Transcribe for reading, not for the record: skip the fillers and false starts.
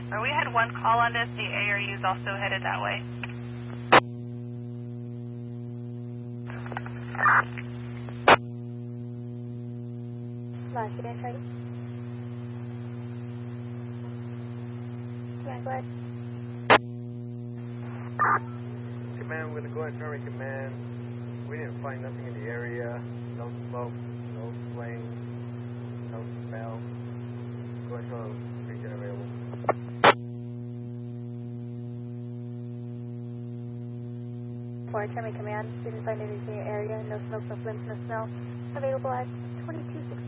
We had one call on this. The ARU is also headed that way. Last unit, ready? Command, go ahead. Command, we're going to go ahead and turn command. We didn't find nothing in the area. No smoke, no flame, no smell. Go ahead and tell region available. For Termy Command, didn't find anything in the area. No smoke, no flames, no smell. Available at 2260.